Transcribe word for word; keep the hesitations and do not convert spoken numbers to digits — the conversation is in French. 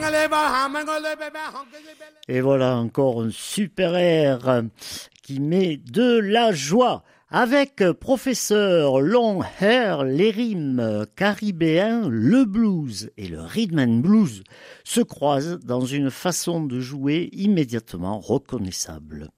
Et voilà encore un super air qui met de la joie. Avec professeur Long Hair, les rimes caribéens, le blues et le rhythm and blues se croisent dans une façon de jouer immédiatement reconnaissable.